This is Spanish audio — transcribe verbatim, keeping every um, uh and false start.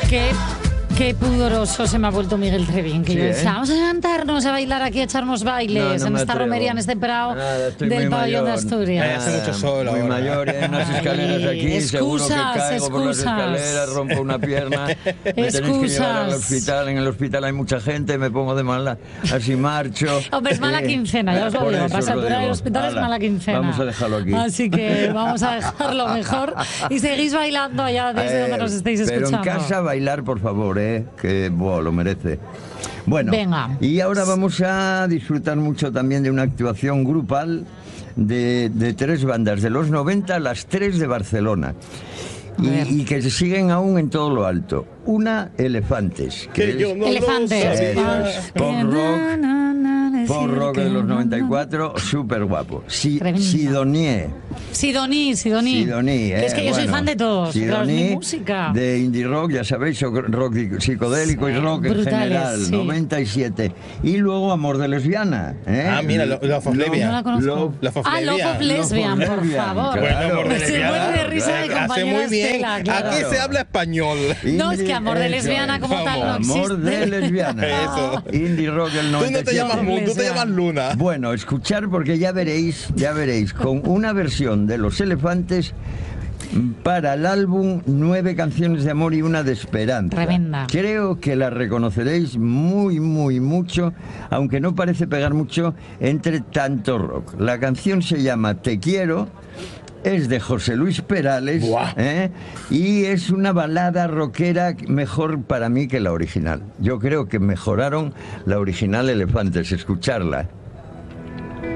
Qué, qué pudoroso se me ha vuelto Miguel Trevín. Que Sí, yo ¿eh? decía, vamos a levantarnos a bailar aquí, a echarnos bailes No, no en me esta atrevo. romería, en este prado Nada, estoy del muy pabellón de mayor. Asturias. Eh, hace mucho sol Muy ahora. mayor, en unas escaleras aquí, Ay, seguro que excusas, caigo por las excusas. escaleras, rompo una pierna, me tenéis que Excusas. llevar al hospital, en el hospital hay mucha gente, me pongo de mala, así marcho. Hombre, es mala Eh, quincena, ya os lo por digo. eso Para os lo saturar el digo. hospital es Hala, mala quincena. Vamos a dejarlo aquí. Así que vamos a dejarlo mejor. Y seguís bailando allá desde Eh, donde nos estéis pero escuchando. en casa bailar, por favor, eh, que buah, lo merece. Bueno, Venga. y ahora vamos a disfrutar mucho también de una actuación grupal de, de tres bandas de los noventa, las tres de Barcelona. ver. Y, y que se siguen aún en todo lo alto. Una, Elefantes. Que es- yo no Elefantes. lo sabía. Eso es, pop rock. Pop rock de los noventa y cuatro, súper guapo. Si, Tremenda. Sidonie. Sidoní, Sidoní. Sidonie, Que es que eh, yo soy bueno, fan de todos. Claro, es mi Sidonie, música. de indie rock, ya sabéis, o rock psicodélico Sí, y rock en brutales, general, sí. noventa y siete. Y luego Amor de Lesbiana. ¿eh? Ah, mira, Lo- Love of Lesbian. No la conozco. Love- Love of ah, Love Lesbian. of Lesbian, Love of por Lesbian, favor. claro. Bueno, Amor de Se Lesbiana. muere de risa mi Hace compañera muy bien. Estela, claro. Aquí se habla español. No, es que Amor de Eso Lesbiana es. como tal no Vamos. existe. Amor de Lesbiana. Eso. Indie rock del Tú noventa y siete. no te llamas Moon, tú te llamas Luna. Bueno, escuchar porque ya veréis, ya veréis, con una versión de Los Elefantes para el álbum Nueve canciones de amor y una de esperanza. Tremenda. Creo que la reconoceréis muy, muy, mucho, aunque no parece pegar mucho entre tanto rock. La canción se llama Te quiero. Es de José Luis Perales, Buah. ¿eh? Y es una balada rockera mejor para mí que la original. Yo creo que mejoraron la original Elefantes, escucharla.